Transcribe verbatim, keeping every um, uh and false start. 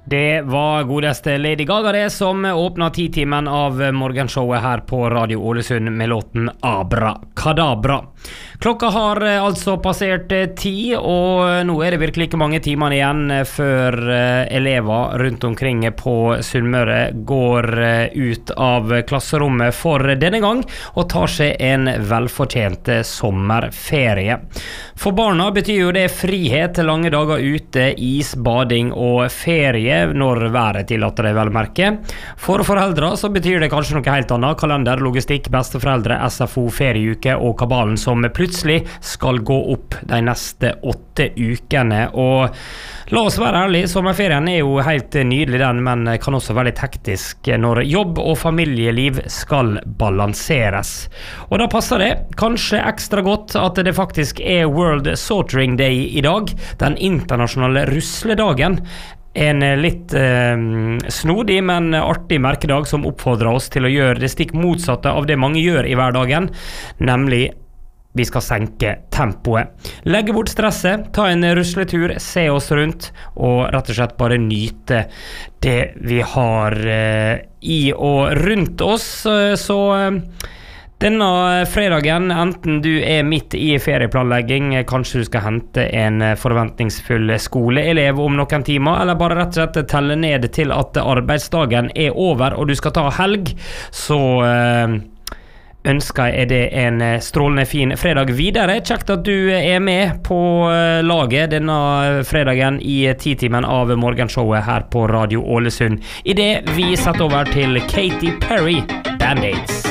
Det var godeste Lady Gaga det som åpnet titimen av morgenshowet her på Radio Ålesund med låten Abracadabra. Klokka har altså passert ti, og nå er det virkelig ikke mange timer igjen før elever rundt omkring på Sunnmøre går ut av klasserommet for denne gang og tar seg en velfortjent sommerferie. For barna betyr jo det frihet, lange dager ute, is, bading og ferie når været tillater det, vel merke. For foreldre så betyr det kanskje noe helt annet: kalender, logistikk, besteforeldre, S F O, ferieuke og kabalen som plutselig skal gå opp de neste åtte ukene. Og la oss være ærlige, sommerferien er jo helt nydelig den, men kan også være litt hektisk når jobb og familieliv skal balanseres. Og da passer det kanskje ekstra godt at det faktisk er World Sortering Day i dag, den internasjonale rusledagen. En litt eh, snodig, men artig merkedag som oppfordrer oss til å gjøre det stikk motsatte av det mange gjør i hverdagen, nemlig vi skal senke tempoet. Legge bort stresset, ta en rusletur, se oss rundt, og rett og slett bare nyte det vi har eh, i og rundt oss. Så eh, denne fredagen, enten du er midt i ferieplanlegging, kanskje du skal hente en forventningsfull skoleelev om noen timer, eller bare rett og slett telle ned til at arbeidsdagen er over og du skal ta helg, så eh, ønsker jeg det en strålende fin fredag videre. Kjekt at du er med på laget denne fredagen i titimen av morgenshowet her på Radio Ålesund. I det vi setter over til Katy Perry, Band-Aids.